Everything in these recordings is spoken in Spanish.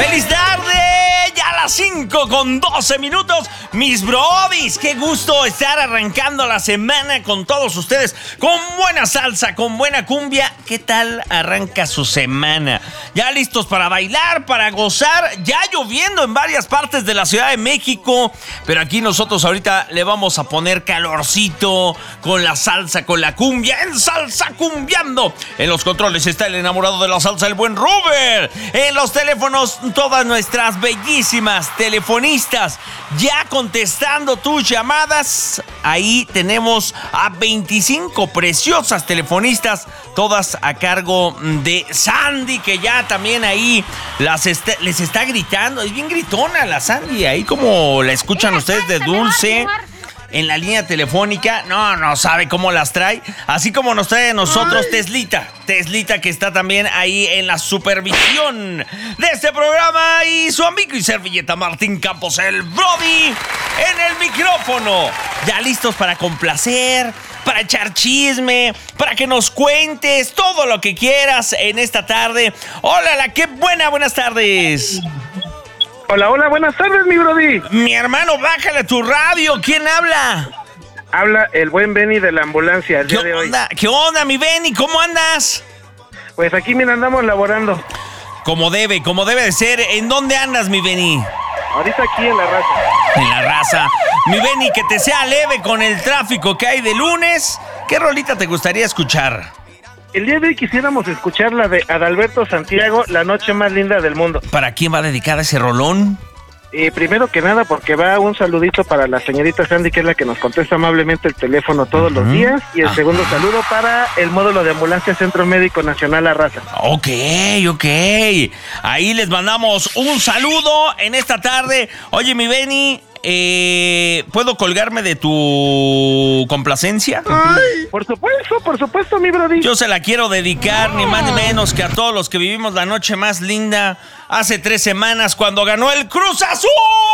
¡Feliz tarde! Ya a las 5:12. Mis brodis, qué gusto estar arrancando la semana con todos ustedes. Con buena salsa, con buena cumbia. ¿Qué tal arranca su semana? ¿Ya listos para bailar, para gozar? Ya lloviendo en varias partes de la Ciudad de México. Pero aquí nosotros ahorita le vamos a poner calorcito con la salsa, con la cumbia. En Salsa Cumbiando. En los controles está el enamorado de la salsa, el buen Robert. En los teléfonos, todas nuestras bellísimas telefonistas ya contestando tus llamadas. Ahí tenemos a 25 preciosas telefonistas, todas a cargo de Sandy, que ya también ahí les está gritando. Es bien gritona la Sandy, ahí como la escuchan ustedes de dulce en la línea telefónica. No sabe cómo las trae. Así como nos trae a nosotros Teslita, que está también ahí en la supervisión de este programa. Y su amigo y servilleta Martín Campos, el Brody, en el micrófono. Ya listos para complacer, para echar chisme, para que nos cuentes todo lo que quieras en esta tarde. Hola, qué buenas tardes. Hola, buenas tardes, mi brody. Mi hermano, bájale tu radio. ¿Quién habla? Habla el buen Benny de la ambulancia el día de hoy. ¿Qué onda, mi Benny? ¿Cómo andas? Pues aquí, mira, andamos laborando. Como debe de ser. ¿En dónde andas, mi Benny? Ahorita aquí en La Raza. En La Raza. Mi Benny, que te sea leve con el tráfico que hay de lunes. ¿Qué rolita te gustaría escuchar? El día de hoy quisiéramos escuchar la de Adalberto Santiago, La Noche Más Linda del Mundo. ¿Para quién va dedicada ese rolón? Primero que nada, porque va un saludito para la señorita Sandy, que es la que nos contesta amablemente el teléfono todos los días. Y el segundo saludo para el módulo de ambulancia Centro Médico Nacional La Raza. Ok. Ahí les mandamos un saludo en esta tarde. Oye, mi Benny, ¿puedo colgarme de tu complacencia? Ay, por supuesto, mi brody. Yo se la quiero dedicar ni más ni menos que a todos los que vivimos la noche más linda hace 3 semanas cuando ganó el Cruz Azul.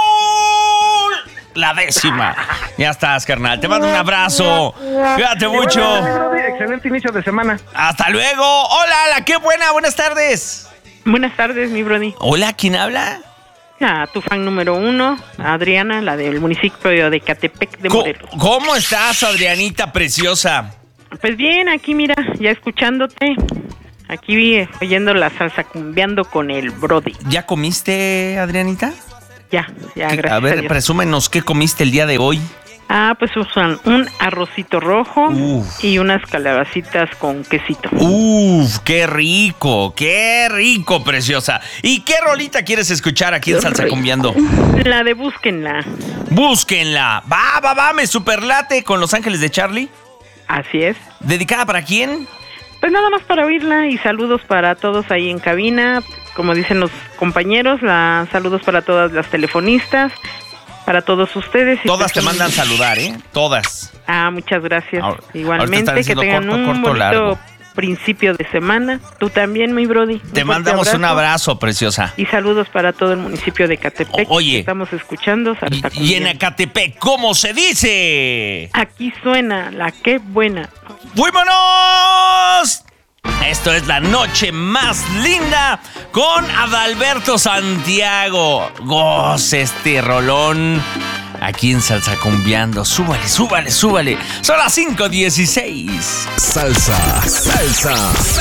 La 10ª. Ya estás, carnal. Te mando un abrazo. Cuídate mucho. Excelente inicio de semana. Hasta luego. Hola, qué buenas tardes. Buenas tardes, mi brody. Hola, ¿quién habla? Tu fan número 1, Adriana, la del municipio de Ecatepec de Morelos. ¿Cómo estás, Adrianita preciosa? Pues bien, aquí mira, ya escuchándote. Aquí oyendo la salsa cumbiando con el Brody. ¿Ya comiste, Adrianita? Ya, gracias. A ver, presúmenos, ¿qué comiste el día de hoy? Pues usan un arrocito rojo y unas calabacitas con quesito. ¡Qué rico, preciosa! ¿Y qué rolita quieres escuchar aquí en Salsa Cumbiando? La de Búsquenla. ¡Búsquenla! Va, me superlate con Los Ángeles de Charlie. Así es. ¿Dedicada para quién? Pues nada más para oírla y saludos para todos ahí en cabina. Como dicen los compañeros, saludos para todas las telefonistas, para todos ustedes. Todas te mandan saludar, ¿eh? Todas. Muchas gracias. Igualmente, que tengan un bonito largo principio de semana. Tú también, mi brody. Te mandamos un abrazo, preciosa. Y saludos para todo el municipio de Ecatepec. Oye. Estamos escuchando Salsa Y en Ecatepec, ¿cómo se dice? Aquí suena la qué buena. ¡Fuímonos! Esto es La Noche Más Linda con Adalberto Santiago. Goce este rolón aquí en Salsa Cumbiando. Súbale. Son las 5:16. Salsa.